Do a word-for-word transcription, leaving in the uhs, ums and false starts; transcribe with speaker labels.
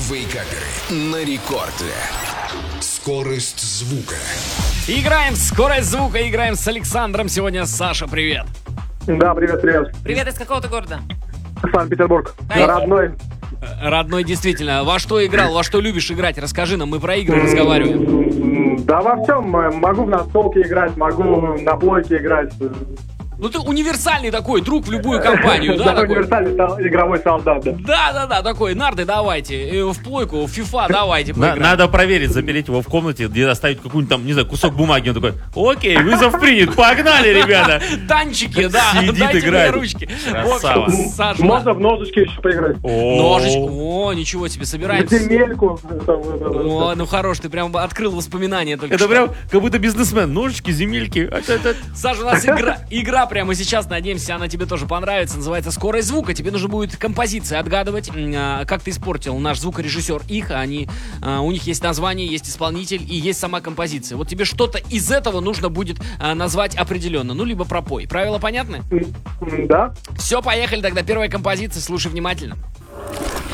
Speaker 1: Вейкаперы на рекорде. Скорость звука.
Speaker 2: Играем в скорость звука, играем с Александром. Сегодня Саша, привет.
Speaker 3: Да, привет, привет.
Speaker 4: Привет, из какого ты города?
Speaker 3: Санкт-Петербург.
Speaker 4: Ай.
Speaker 3: Родной.
Speaker 2: Родной, действительно. Во что играл, во что любишь играть? Расскажи нам, мы про игры разговариваем.
Speaker 3: Да во всем. Могу в настолке играть, могу на плойке играть.
Speaker 2: Ну ты универсальный такой, друг в любую компанию, да?
Speaker 3: Да,
Speaker 2: такой?
Speaker 3: универсальный сол- игровой солдат, да.
Speaker 2: Да-да-да, такой, нарды давайте, э, в плойку, в фифа давайте
Speaker 5: На-
Speaker 2: поиграем.
Speaker 5: надо проверить, запереть его в комнате, где оставить какую-нибудь там, не знаю, кусок бумаги. Он такой, окей, вызов принят, погнали, ребята.
Speaker 2: Танчики, да,
Speaker 5: Сидит,
Speaker 2: дайте мне
Speaker 5: играет.
Speaker 2: ручки.
Speaker 5: Красава.
Speaker 2: В общем, Саша,
Speaker 3: Можно в ножички еще поиграть.
Speaker 2: ножички,
Speaker 5: О,
Speaker 2: о, ничего себе, собираемся.
Speaker 3: Земельку. там, это,
Speaker 2: О, ну хорош, ты прям открыл воспоминания только
Speaker 5: Это
Speaker 2: что.
Speaker 5: прям как будто бизнесмен. Ножички, земельки. А, а, а.
Speaker 2: Саша, у нас игра, игра прямо сейчас, надеемся, она тебе тоже понравится. Называется «Скорость звука». Тебе нужно будет композиции отгадывать. М, а, Как ты испортил наш звукорежиссер их, а они, а, у них есть название, есть исполнитель и есть сама композиция. Вот тебе что-то из этого нужно будет а, назвать определенно. Ну, либо пропой. Правила понятны?
Speaker 3: м, Да.
Speaker 2: Все, поехали тогда. Первая композиция, слушай внимательно.